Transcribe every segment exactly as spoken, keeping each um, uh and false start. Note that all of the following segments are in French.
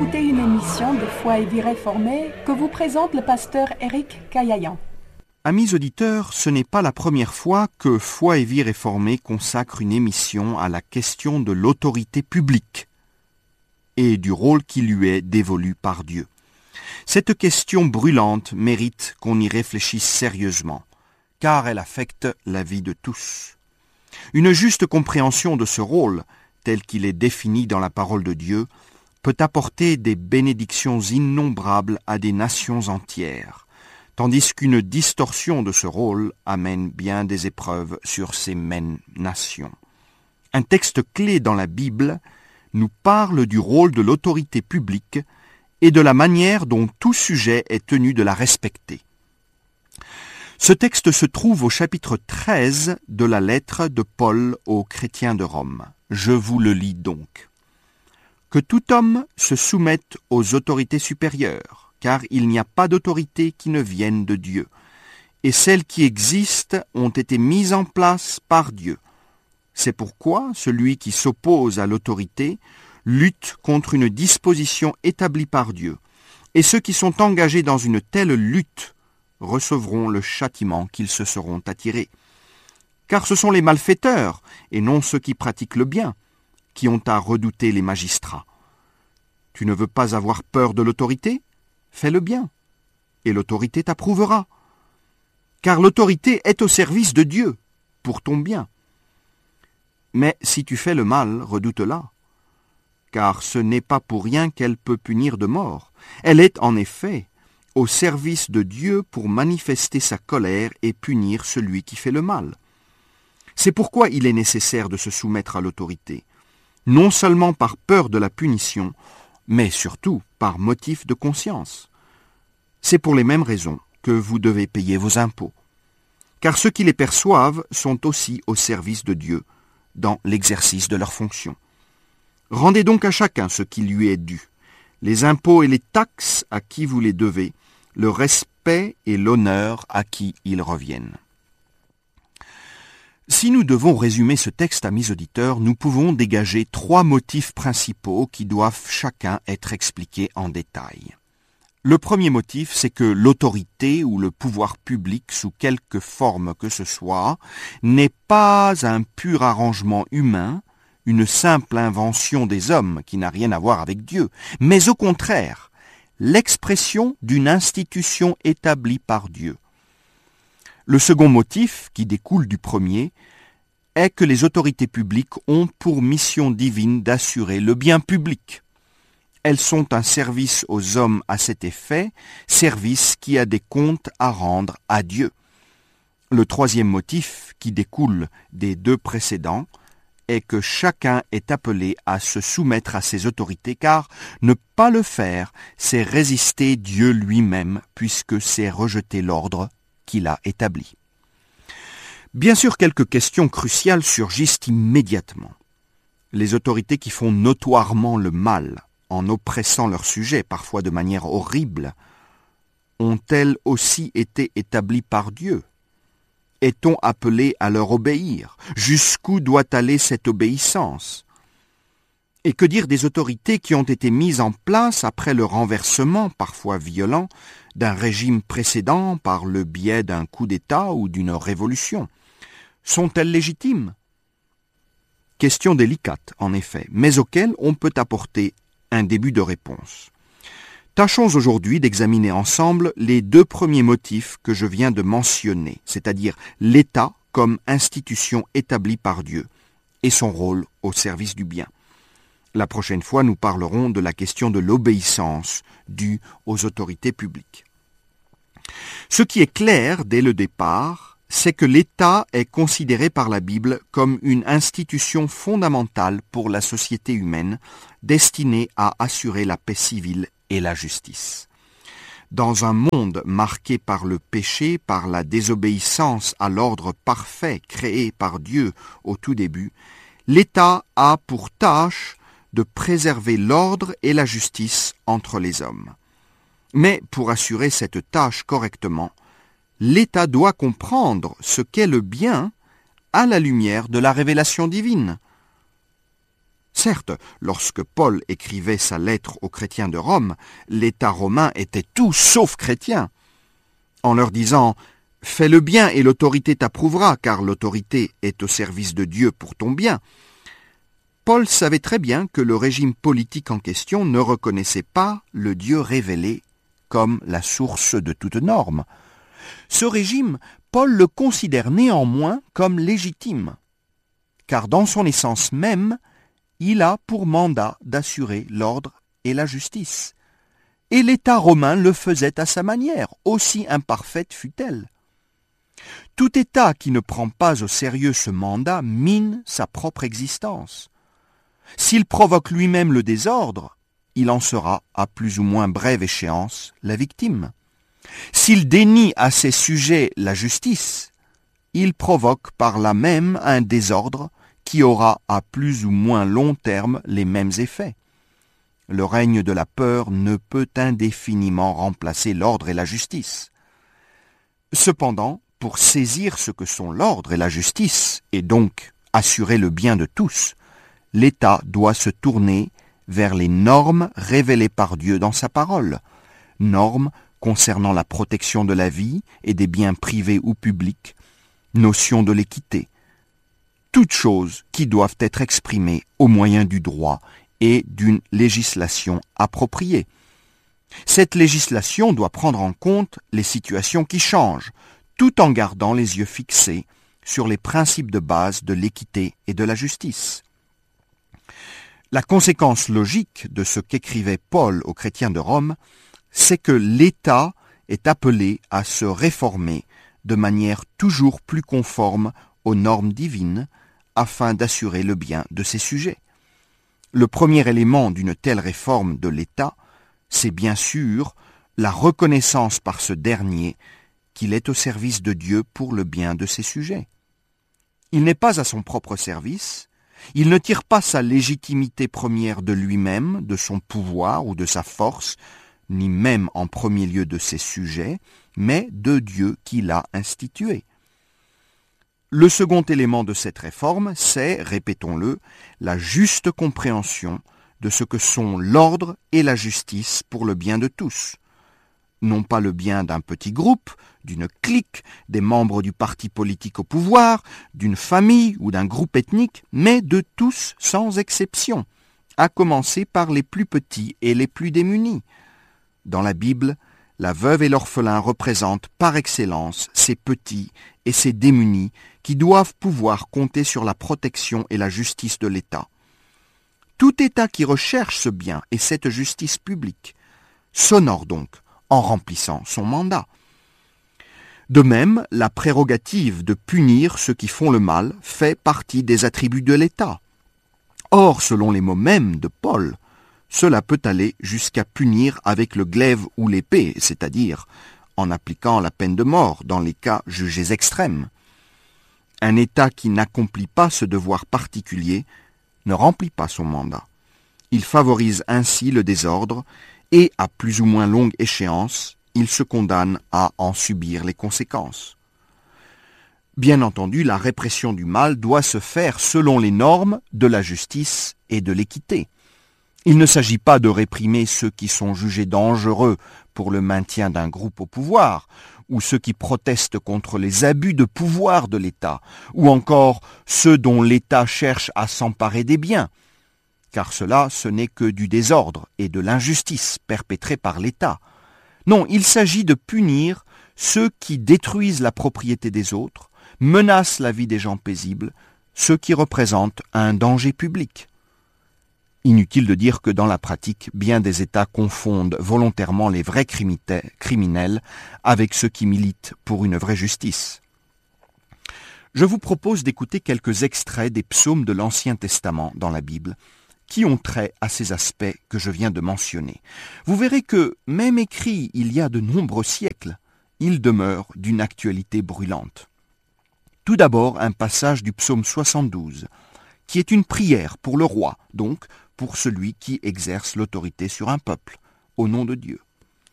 écouter une émission de Foi et Vie réformée que vous présente le pasteur Éric Caillayan. Amis auditeurs, ce n'est pas la première fois que Foi et Vie réformée consacre une émission à la question de l'autorité publique et du rôle qui lui est dévolu par Dieu. Cette question brûlante mérite qu'on y réfléchisse sérieusement, car elle affecte la vie de tous. Une juste compréhension de ce rôle, tel qu'il est défini dans la parole de Dieu, peut apporter des bénédictions innombrables à des nations entières, tandis qu'une distorsion de ce rôle amène bien des épreuves sur ces mêmes nations. Un texte clé dans la Bible nous parle du rôle de l'autorité publique et de la manière dont tout sujet est tenu de la respecter. Ce texte se trouve au chapitre treize de la lettre de Paul aux chrétiens de Rome. Je vous le lis donc. Que tout homme se soumette aux autorités supérieures, car il n'y a pas d'autorité qui ne vienne de Dieu, et celles qui existent ont été mises en place par Dieu. C'est pourquoi celui qui s'oppose à l'autorité lutte contre une disposition établie par Dieu, et ceux qui sont engagés dans une telle lutte recevront le châtiment qu'ils se seront attirés. Car ce sont les malfaiteurs, et non ceux qui pratiquent le bien, qui ont à redouter les magistrats. Tu ne veux pas avoir peur de l'autorité ? Fais le bien, et l'autorité t'approuvera. Car l'autorité est au service de Dieu, pour ton bien. Mais si tu fais le mal, redoute-la, car ce n'est pas pour rien qu'elle peut punir de mort. Elle est en effet au service de Dieu pour manifester sa colère et punir celui qui fait le mal. C'est pourquoi il est nécessaire de se soumettre à l'autorité, non seulement par peur de la punition, mais surtout par motif de conscience. C'est pour les mêmes raisons que vous devez payer vos impôts, car ceux qui les perçoivent sont aussi au service de Dieu dans l'exercice de leurs fonctions. Rendez donc à chacun ce qui lui est dû, les impôts et les taxes à qui vous les devez, le respect et l'honneur à qui ils reviennent. Si nous devons résumer ce texte, amis auditeurs, nous pouvons dégager trois motifs principaux qui doivent chacun être expliqués en détail. Le premier motif, c'est que l'autorité ou le pouvoir public, sous quelque forme que ce soit, n'est pas un pur arrangement humain, une simple invention des hommes qui n'a rien à voir avec Dieu, mais au contraire, l'expression d'une institution établie par Dieu. Le second motif, qui découle du premier, est que les autorités publiques ont pour mission divine d'assurer le bien public. Elles sont un service aux hommes à cet effet, service qui a des comptes à rendre à Dieu. Le troisième motif, qui découle des deux précédents, est que chacun est appelé à se soumettre à ses autorités, car ne pas le faire, c'est résister Dieu lui-même, puisque c'est rejeter l'ordre qu'il a établi. Bien sûr, quelques questions cruciales surgissent immédiatement. Les autorités qui font notoirement le mal, en oppressant leurs sujets, parfois de manière horrible, ont-elles aussi été établies par Dieu ? Est-on appelé à leur obéir ? Jusqu'où doit aller cette obéissance ? Et que dire des autorités qui ont été mises en place après le renversement, parfois violent, d'un régime précédent par le biais d'un coup d'État ou d'une révolution ? Sont-elles légitimes ? Question délicate, en effet, mais auquel on peut apporter un début de réponse. Tâchons aujourd'hui d'examiner ensemble les deux premiers motifs que je viens de mentionner, c'est-à-dire l'État comme institution établie par Dieu et son rôle au service du bien. La prochaine fois, nous parlerons de la question de l'obéissance due aux autorités publiques. Ce qui est clair dès le départ, c'est que l'État est considéré par la Bible comme une institution fondamentale pour la société humaine, destinée à assurer la paix civile et la justice. Dans un monde marqué par le péché, par la désobéissance à l'ordre parfait créé par Dieu au tout début, l'État a pour tâche de préserver l'ordre et la justice entre les hommes. Mais pour assurer cette tâche correctement, l'État doit comprendre ce qu'est le bien à la lumière de la révélation divine. Certes, lorsque Paul écrivait sa lettre aux chrétiens de Rome, l'État romain était tout sauf chrétien. En leur disant « Fais le bien et l'autorité t'approuvera, car l'autorité est au service de Dieu pour ton bien », Paul savait très bien que le régime politique en question ne reconnaissait pas le Dieu révélé comme la source de toute norme. Ce régime, Paul le considère néanmoins comme légitime, car dans son essence même, il a pour mandat d'assurer l'ordre et la justice. Et l'État romain le faisait à sa manière, aussi imparfaite fût-elle. Tout État qui ne prend pas au sérieux ce mandat mine sa propre existence. S'il provoque lui-même le désordre, il en sera, à plus ou moins brève échéance, la victime. S'il dénie à ses sujets la justice, il provoque par là même un désordre qui aura à plus ou moins long terme les mêmes effets. Le règne de la peur ne peut indéfiniment remplacer l'ordre et la justice. Cependant, pour saisir ce que sont l'ordre et la justice, et donc assurer le bien de tous, l'État doit se tourner vers les normes révélées par Dieu dans sa parole, normes concernant la protection de la vie et des biens privés ou publics, notion de l'équité, toutes choses qui doivent être exprimées au moyen du droit et d'une législation appropriée. Cette législation doit prendre en compte les situations qui changent, tout en gardant les yeux fixés sur les principes de base de l'équité et de la justice. La conséquence logique de ce qu'écrivait Paul aux chrétiens de Rome, c'est que l'État est appelé à se réformer de manière toujours plus conforme aux normes divines afin d'assurer le bien de ses sujets. Le premier élément d'une telle réforme de l'État, c'est bien sûr la reconnaissance par ce dernier qu'il est au service de Dieu pour le bien de ses sujets. Il n'est pas à son propre service, il ne tire pas sa légitimité première de lui-même, de son pouvoir ou de sa force, ni même en premier lieu de ses sujets, mais de Dieu qui l'a institué. Le second élément de cette réforme, c'est, répétons-le, la juste compréhension de ce que sont l'ordre et la justice pour le bien de tous. Non pas le bien d'un petit groupe, d'une clique, des membres du parti politique au pouvoir, d'une famille ou d'un groupe ethnique, mais de tous sans exception, à commencer par les plus petits et les plus démunis. Dans la Bible, la veuve et l'orphelin représentent par excellence ces petits et ces démunis qui doivent pouvoir compter sur la protection et la justice de l'État. Tout État qui recherche ce bien et cette justice publique s'honore donc en remplissant son mandat. De même, la prérogative de punir ceux qui font le mal fait partie des attributs de l'État. Or, selon les mots mêmes de Paul, cela peut aller jusqu'à punir avec le glaive ou l'épée, c'est-à-dire en appliquant la peine de mort dans les cas jugés extrêmes. Un État qui n'accomplit pas ce devoir particulier ne remplit pas son mandat. Il favorise ainsi le désordre et, à plus ou moins longue échéance, il se condamne à en subir les conséquences. Bien entendu, la répression du mal doit se faire selon les normes de la justice et de l'équité. Il ne s'agit pas de réprimer ceux qui sont jugés dangereux pour le maintien d'un groupe au pouvoir, ou ceux qui protestent contre les abus de pouvoir de l'État, ou encore ceux dont l'État cherche à s'emparer des biens, car cela, ce n'est que du désordre et de l'injustice perpétrée par l'État. Non, il s'agit de punir ceux qui détruisent la propriété des autres, menacent la vie des gens paisibles, ceux qui représentent un danger public. Inutile de dire que dans la pratique, bien des États confondent volontairement les vrais criminels avec ceux qui militent pour une vraie justice. Je vous propose d'écouter quelques extraits des psaumes de l'Ancien Testament dans la Bible, qui ont trait à ces aspects que je viens de mentionner. Vous verrez que, même écrits il y a de nombreux siècles, ils demeurent d'une actualité brûlante. Tout d'abord, un passage du psaume soixante-douze, qui est une prière pour le roi, donc pour celui qui exerce l'autorité sur un peuple, au nom de Dieu.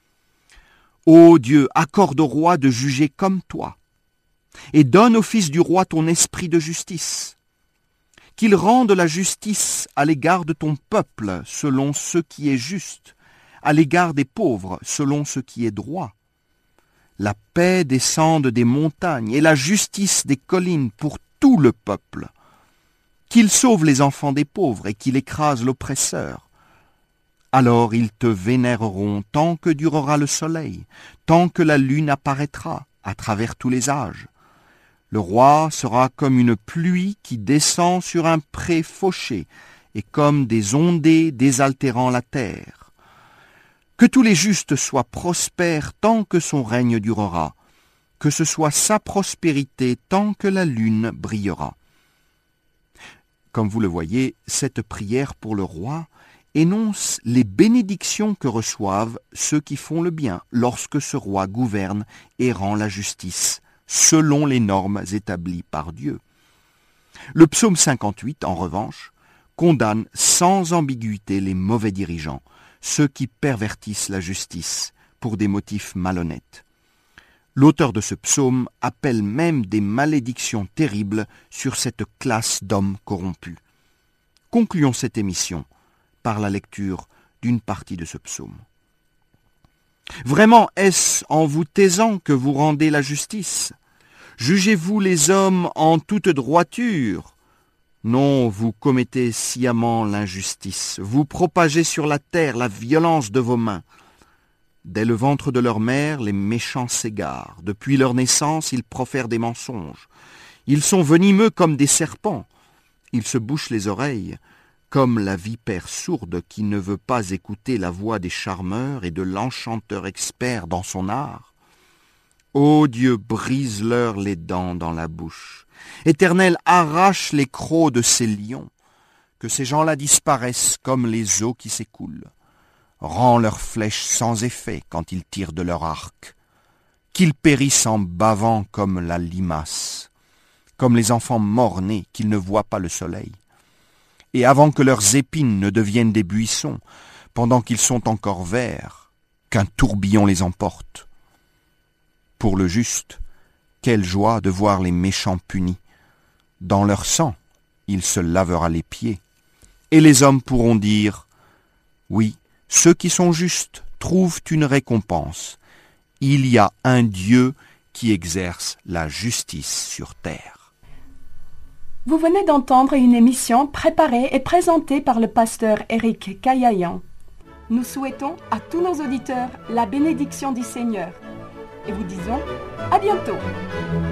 Ô Dieu, accorde au roi de juger comme toi, et donne au fils du roi ton esprit de justice. qu'il rende la justice à l'égard de ton peuple selon ce qui est juste, à l'égard des pauvres selon ce qui est droit. La paix descende des montagnes et la justice des collines pour tout le peuple. Qu'il sauve les enfants des pauvres et qu'il écrase l'oppresseur. Alors ils te vénéreront tant que durera le soleil, tant que la lune apparaîtra à travers tous les âges. Le roi sera comme une pluie qui descend sur un pré fauché et comme des ondées désaltérant la terre. Que tous les justes soient prospères tant que son règne durera, que ce soit sa prospérité tant que la lune brillera. Comme vous le voyez, cette prière pour le roi énonce les bénédictions que reçoivent ceux qui font le bien lorsque ce roi gouverne et rend la justice, selon les normes établies par Dieu. Le psaume cinquante-huit, en revanche, condamne sans ambiguïté les mauvais dirigeants, ceux qui pervertissent la justice pour des motifs malhonnêtes. L'auteur de ce psaume appelle même des malédictions terribles sur cette classe d'hommes corrompus. Concluons cette émission par la lecture d'une partie de ce psaume. Vraiment, est-ce en vous taisant que vous rendez la justice? Jugez-vous les hommes en toute droiture? Non, vous commettez sciemment l'injustice. Vous propagez sur la terre la violence de vos mains. Dès le ventre de leur mère, les méchants s'égarent. Depuis leur naissance, ils profèrent des mensonges. Ils sont venimeux comme des serpents. Ils se bouchent les oreilles, comme la vipère sourde qui ne veut pas écouter la voix des charmeurs et de l'enchanteur expert dans son art. Ô Dieu, brise-leur les dents dans la bouche. Éternel, arrache les crocs de ces lions. Que ces gens-là disparaissent comme les eaux qui s'écoulent. Rends leurs flèches sans effet quand ils tirent de leur arc. Qu'ils périssent en bavant comme la limace, comme les enfants morts-nés qu'ils ne voient pas le soleil. Et avant que leurs épines ne deviennent des buissons, pendant qu'ils sont encore verts, qu'un tourbillon les emporte. Pour le juste, quelle joie de voir les méchants punis. Dans leur sang, il se lavera les pieds. Et les hommes pourront dire, oui, ceux qui sont justes trouvent une récompense. Il y a un Dieu qui exerce la justice sur terre. Vous venez d'entendre une émission préparée et présentée par le pasteur Éric Caillayan. Nous souhaitons à tous nos auditeurs la bénédiction du Seigneur et vous disons à bientôt.